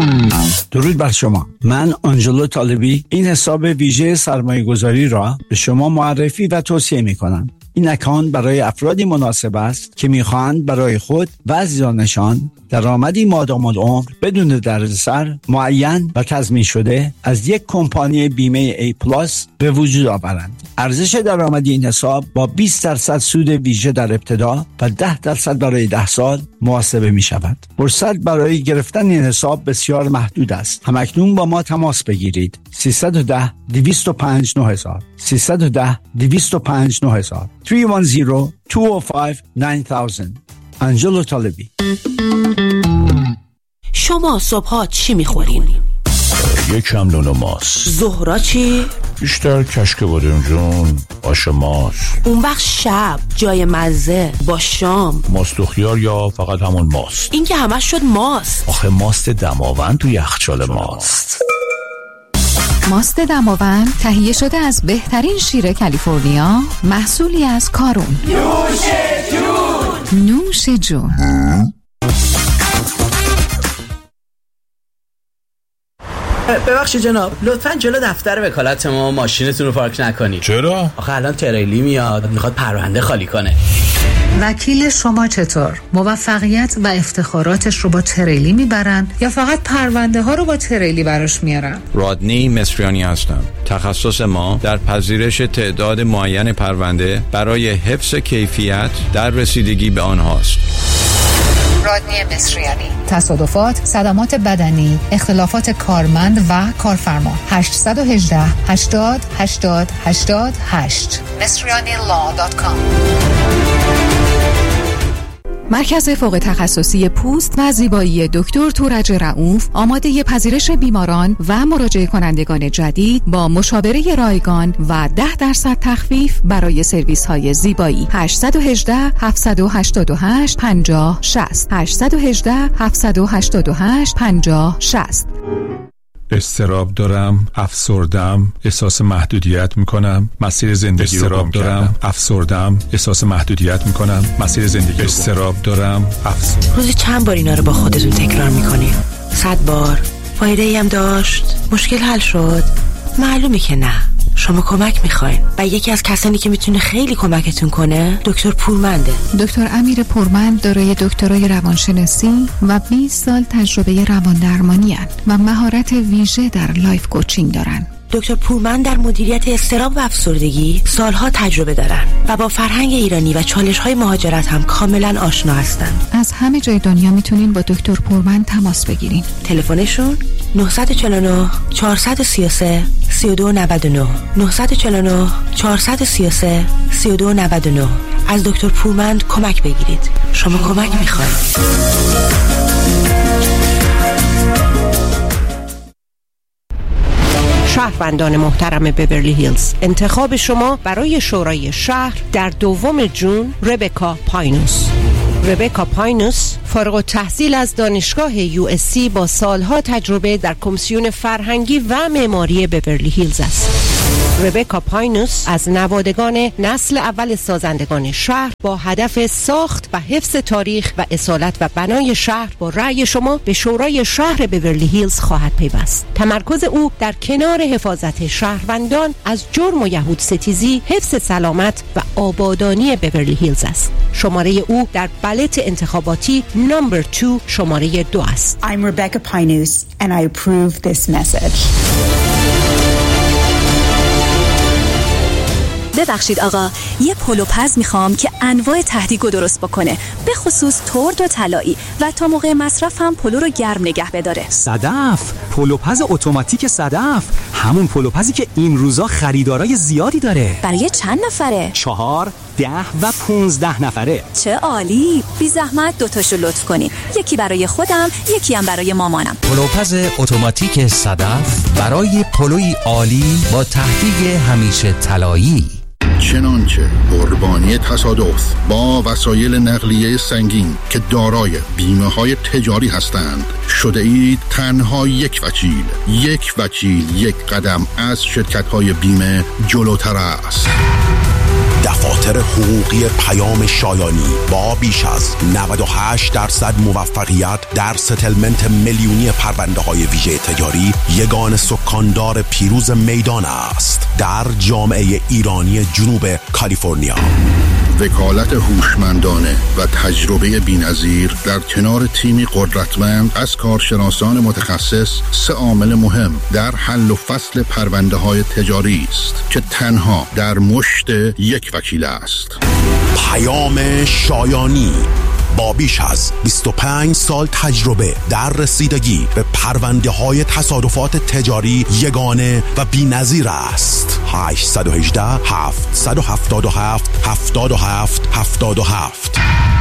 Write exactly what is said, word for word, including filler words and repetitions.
درود بر شما. من آنجلو طالبی این حساب ویژه سرمایه گذاری را به شما معرفی و توصیه می کنم. این اکانت برای افرادی مناسب است که می‌خواهند برای خود و عزیزانشان درآمدی مادام العمر بدون دردسر معین و تضمین شده از یک کمپانی بیمه ای پلاس به وجود آورند. ارزش درآمدی این حساب با بیست درصد سود ویژه در ابتدا و ده درصد برای ده سال محاسبه می شود. فرصت برای گرفتن این حساب بسیار محدود است. همکنون با ما تماس بگیرید. سیصد و ده دویست و پنج نه هزار سیصد و ده دویست و پنج نه هزار سه یک صفر دو صفر پنج نه هزار آنجلو طالبی. شما صبحا چی میخورین؟ یکم نون و ماست. ظهرا چی؟ بیشتر کشک بادم جون، آش ماست. اون وقت شب جای مزه با شام ماست و خیار یا فقط همون ماست؟ این که همش شد ماست. آخه ماست دماوند تو یخچال ماست. ماست دماوند تهیه شده از بهترین شیر کالیفرنیا، محصولی از کارون. نوش جون. نوش جون. ببخشید جناب، لطفاً جلو دفتر وکالت ما ماشینتون رو پارک نکنید. چرا؟ آخه الان تریلی میاد میخواد پرونده خالی کنه. وکیل شما چطور؟ موفقیت و افتخاراتش رو با تریلی میبرن یا فقط پرونده ها رو با تریلی براش میارن؟ رادنی مصریانی هستم. تخصص ما در پذیرش تعداد معین پرونده برای حفظ کیفیت در رسیدگی به آنهاست. رادنی مصریانی. تصادفات، صدمات بدنی، اختلافات کارمند و کارفرما. هشت یک هشت هشتاد هشتاد هشتاد هشت مصریانی لا دات کام. مرکز فوق تخصصی پوست و زیبایی دکتر تورج رؤوف آماده پذیرش بیماران و مراجعه کنندگان جدید با مشاوره رایگان و ده درصد تخفیف برای سرویس های زیبایی. هشت یک هشت هفت هشت هشت پنجاه شصت هشت یک هشت هفت هشت هشت پنجاه شصت. استراب دارم، افسردم، احساس محدودیت میکنم، مسیر زندگی رو گم دارم، افسردم، احساس محدودیت میکنم، مسیر زندگی استراب دارم، افسردم. روزی چند بار اینا رو با خودتون تکرار میکنین؟ صد بار؟ فایده ای هم داشت؟ مشکل حل شد؟ معلومه که نه. شما کمک میخواین و یکی از کسانی که میتونه خیلی کمکتون کنه دکتر پورمنده. دکتر امیر پورمند دارای دکترای روانشناسی و بیست سال تجربه روان درمانی هستند و مهارت ویژه در لایف کوچینگ دارن. دکتر پورمند در مدیریت اضطراب و افسردگی سالها تجربه دارن و با فرهنگ ایرانی و چالش‌های مهاجرت هم کاملا آشنا هستن. از همه جای دنیا میتونین با دکتر پورمند تماس بگیرین. تلفنشون نه چهار نه چهار سه سه سه دو نه نه نه چهار نه چهار سه سه سه دو نه نه. از دکتر پورمند کمک بگیرید. شما کمک میخواید. شهروندان محترم بیورلی هیلز، انتخاب شما برای شورای شهر در دوم جون ربکا پاینوس. ربکا پاینوس فارغ التحصیل از دانشگاه یو اس سی با سالها تجربه در کمیسیون فرهنگی و معماری بیورلی هیلز است. ربکا پاینوس از نوادگان نسل اول سازندگان شهر با هدف ساخت و حفظ تاریخ و اصالت و بنای شهر با رأی شما به شورای شهر بیورلی هیلز خواهد پیوست. تمرکز او در کنار حفاظت شهروندان از جرم و یهود ستیزی، حفظ سلامت و آبادانی بیورلی هیلز است. شماره او در بلت انتخاباتی نمبر دو شماره دو است. I'm Rebecca Pinus and I approve this message. ببخشید آقا، یه پلوپز میخوام که انواع تهدیگو درست بکنه، به خصوص ترد و طلایی، و تا موقع مصرف هم پلو رو گرم نگه بداره. صدف، پلوپز اتوماتیک صدف، همون پلوپزی که این روزا خریدارای زیادی داره. برای چند نفره؟ چهار، ده و پونزده نفره. چه عالی! بی زحمت دوتاشو لطف کنین، یکی برای خودم، یکی هم برای مامانم. پلوپز اتوماتیک صدف برای پلوی عالی با تهدیگ همیشه طلایی. چنانچه قربانی تصادف با وسایل نقلیه سنگین که دارای بیمه های تجاری هستند شده اید تنها یک وکیل یک وکیل یک قدم از شرکت های بیمه جلوتر است. دفع دفاتر حقوقی پیام شایانی با بیش از نود و هشت درصد موفقیت در ستلمنت میلیونی پرونده های ویژه تجاری یگان سکاندار پیروز میدان است در جامعه ایرانی جنوب کالیفرنیا. وکالت هوشمندانه و تجربه بی‌نظیر در کنار تیمی قدرتمند از کارشناسان متخصص سه عامل مهم در حل و فصل پرونده های تجاری است که تنها در مشت یک وکیل است. پیام شایانی با بیش از بیست و پنج سال تجربه در رسیدگی به پرونده های تصادفات تجاری یگانه و بی‌نظیر است. هشت یک هشت هفت هفت هفت هفت هفت هفت هفت